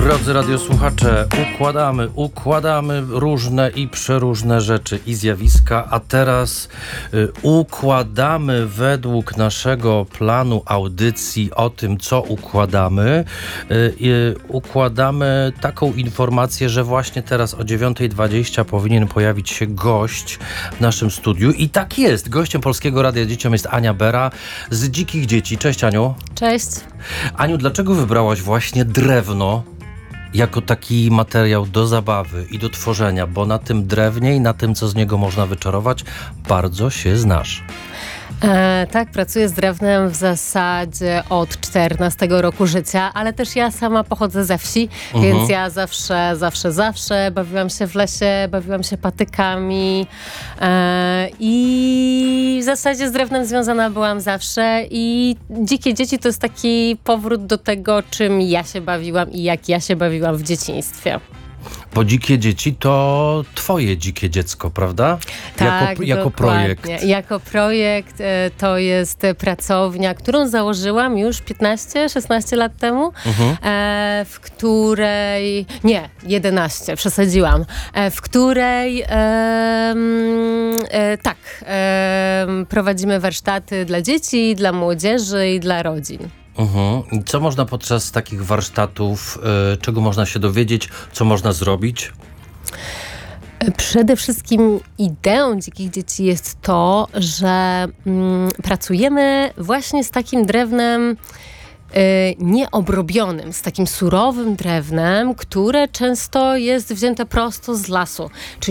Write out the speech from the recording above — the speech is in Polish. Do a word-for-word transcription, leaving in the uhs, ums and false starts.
Drodzy radiosłuchacze, układamy, układamy różne i przeróżne rzeczy i zjawiska, a teraz y, układamy według naszego planu audycji o tym, co układamy. Y, y, układamy taką informację, że właśnie teraz o dziewiąta dwadzieścia powinien pojawić się gość w naszym studiu i tak jest. Gościem Polskiego Radia Dzieciom jest Ania Bera z Dzikich Dzieci. Cześć, Aniu. Cześć. Aniu, dlaczego wybrałaś właśnie drewno jako taki materiał do zabawy i do tworzenia? Bo na tym drewnie i na tym, co z niego można wyczarować, bardzo się znasz. E, tak, pracuję z drewnem w zasadzie od czternastego roku życia, ale też ja sama pochodzę ze wsi, Mhm. więc ja zawsze, zawsze, zawsze bawiłam się w lesie, bawiłam się patykami e, i w zasadzie z drewnem związana byłam zawsze i Dzikie Dzieci to jest taki powrót do tego, czym ja się bawiłam i jak ja się bawiłam w dzieciństwie. Bo Dzikie Dzieci to twoje dzikie dziecko, prawda? Tak, jako, jako dokładnie. projekt. Jako projekt e, to jest pracownia, którą założyłam już piętnaście szesnaście lat temu, Mhm. e, w której, nie, jedenaście, przesadziłam, e, w której e, mm, e, tak, e, prowadzimy warsztaty dla dzieci, dla młodzieży i dla rodzin. Mhm. I co można podczas takich warsztatów, y, czego można się dowiedzieć, co można zrobić? Przede wszystkim ideą Dzikich Dzieci jest to, że mm, pracujemy właśnie z takim drewnem y, nieobrobionym, z takim surowym drewnem, które często jest wzięte prosto z lasu. Czyli